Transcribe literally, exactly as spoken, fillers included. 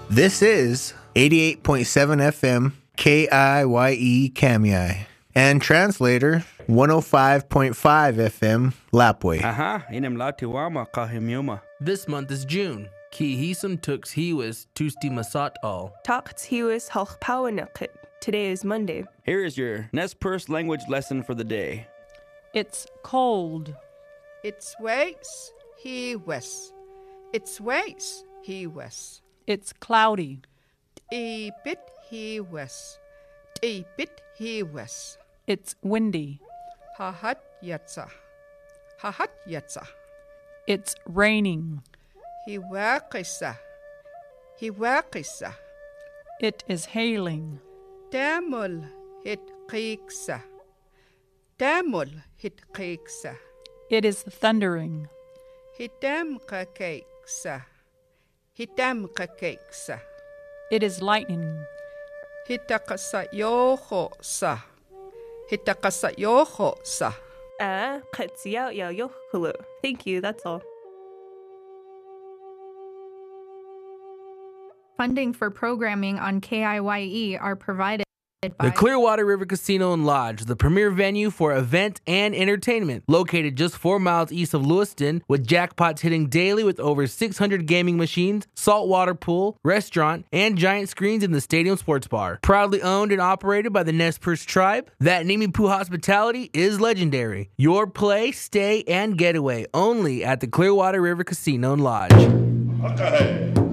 This is eighty-eight point seven F M K I Y E Kamiai and translator one oh five point five F M Lapway. Aha, inem latiwama kahimyuma. This month is June. Ki hisum tux hiwis tusti masat all. Talks hiwis halchpawanakit. Today is Monday. Here is your Nez Perce language lesson for the day. It's cold. It's waits, he wes. It's waits, he wes. It's cloudy. E bit he wes. E bit he wes. It's windy. Ha hat yatsa. Ha hat yatsa. It's raining. He wakisa. He wakisa. It is hailing. Damul hit kiksa. Damul hit kiksa. It is thundering. Hitam kakeksa. Hitam kakeksa. It is lightning. Hitakasa yoho sa. Hitakasa yoho sa. Ah, katsiao ya yohulu. Thank you, that's all. Funding for programming on K I Y E are provided by The Clearwater River Casino and Lodge, the premier venue for event and entertainment. Located just four miles east of Lewiston, with jackpots hitting daily with over six hundred gaming machines, saltwater pool, restaurant, and giant screens in the stadium sports bar. Proudly owned and operated by the Nez Perce tribe, that Nimipu hospitality is legendary. Your play, stay, and getaway only at the Clearwater River Casino and Lodge. Okay.